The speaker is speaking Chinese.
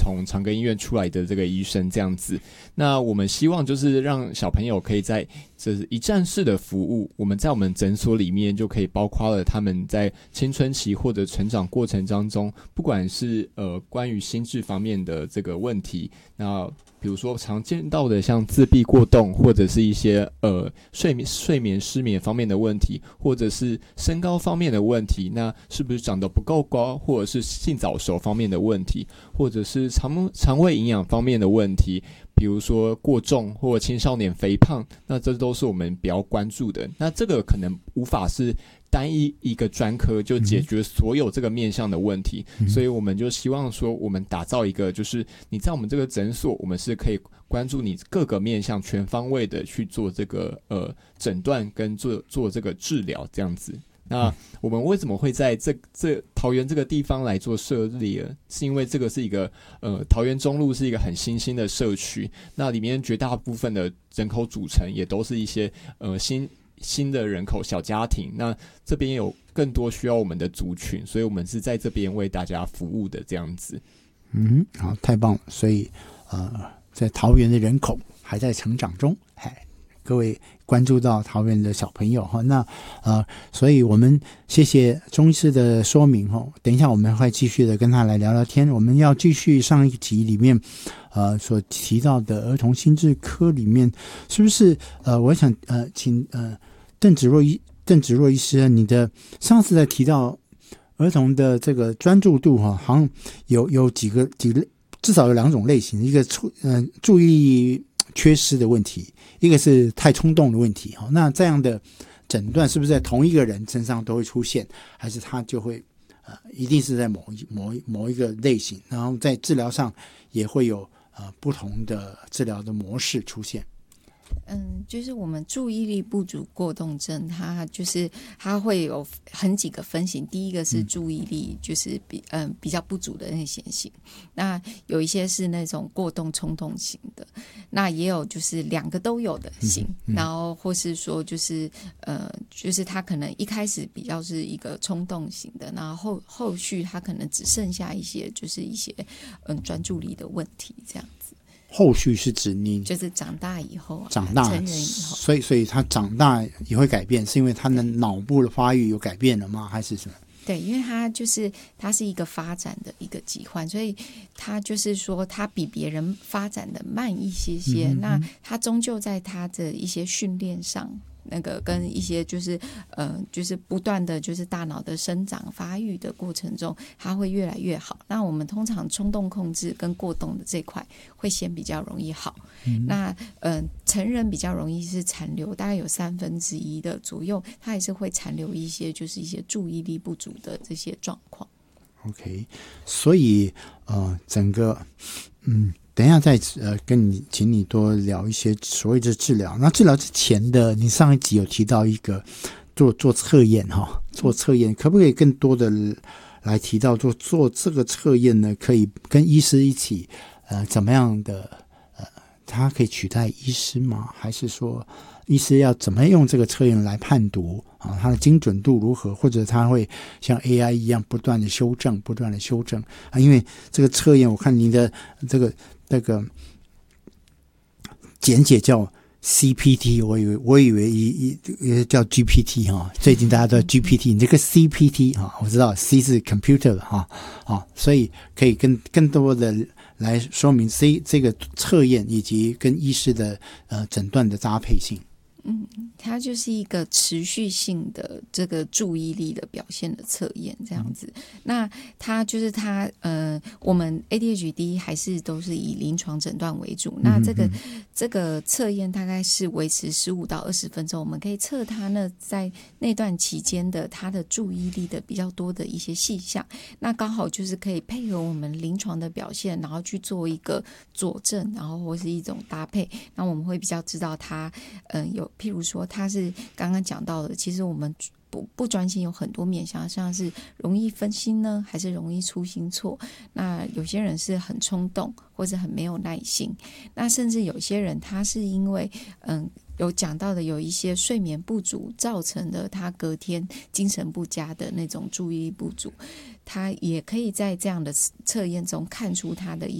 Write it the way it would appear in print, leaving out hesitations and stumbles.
从长庚医院出来的这个医生这样子。那我们希望就是让小朋友可以在这一站式的服务，我们在我们诊所里面就可以包括了他们在青春期或者成长过程当中，不管是关于心智方面的这个问题，那比如说常见到的像自闭过动，或者是一些睡眠失眠方面的问题，或者是身高方面的问题，那是不是长得不够高，或者是性早熟方面的问题，或者是肠胃营养方面的问题，比如说过重或青少年肥胖，那这都是我们比较关注的。那这个可能无法是单一个专科就解决所有这个面向的问题，所以我们就希望说我们打造一个就是你在我们这个诊所，我们是可以关注你各个面向全方位的去做这个诊断跟做这个治疗这样子。那我们为什么会在这桃园这个地方来做设立呢？是因为这个是一个桃园中路是一个很新兴的社区，那里面绝大部分的人口组成也都是一些新的人口小家庭，那这边有更多需要我们的族群，所以我们是在这边为大家服务的这样子。 好，太棒了。所以在桃园的人口还在成长中，各位关注到桃园的小朋友哈，那所以我们谢谢钟医师的说明哈。等一下我们会继续的跟他来聊聊天。我们要继续上一集里面所提到的儿童心智科里面，是不是我想请邓芷若医师，你的上次在提到儿童的这个专注度哈，好像有几个至少有2种类型，一个注意力缺失的问题，一个是太冲动的问题。那这样的诊断是不是在同一个人身上都会出现，还是他就会一定是在某一个类型，然后在治疗上也会有不同的治疗的模式出现？ 就是我们注意力不足过动症，它会有几个分型。第一个是注意力就是比较不足的内显型，那有一些是那种过动冲动型的，那也有就是2个都有的型，然后或是说就是他可能一开始比较是一个冲动型的，然后后续他可能只剩下一些就是一些专注力的问题这样子。 后续是指你就是长大以后长大成人以后， 所以他长大也会改变，是因为他的脑部的发育有改变了吗？还是什么？ 对，因为它是一个发展的一个疾患，所以它就是说它比别人发展的慢一些，那它终究在它的一些训练上，那个跟一些就是不断的就是大脑的生长发育的过程中，它会越来越好。那我们通常冲动控制跟过动的这块会先比较容易好，那成人比较容易是残留，大概有1/3的左右，它也是会残留一些就是一些注意力不足的这些状况。 OK， 所以整个等一下再请你多聊一些所谓的治疗。那治疗之前的，你上一集有提到一个做测验哈，做测验可不可以更多的来提到做这个测验呢？可以跟医师一起怎么样的他可以取代医师吗？还是说医师要怎么用这个测验来判读它的精准度如何，或者他会像 AI 一样不断的修正因为这个测验我看您的这个简写叫 CPT， 我以为也叫 GPT 最近大家都叫 GPT， 你这个 CPT 我知道 C 是 computer 所以可以更多的来说明这个测验以及跟医师的诊断的搭配性。 它就是一个持续性的这个注意力的表现的测验这样子。那它就是我们 ADHD 还是都是以临床诊断为主。那这个测验大概是维持15到20分钟，我们可以测它呢在那段期间的它的注意力的比较多的一些细项。那刚好就是可以配合我们临床的表现，然后去做一个佐证，然后或是一种搭配。那我们会比较知道它有譬如说他是刚刚讲到的，其实我们不专心有很多面向，像是容易分心呢，还是容易粗心错。那有些人是很冲动，或者很没有耐心。那甚至有些人他是因为有讲到的有一些睡眠不足造成的他隔天精神不佳的那种注意力不足，他也可以在这样的测验中看出他的一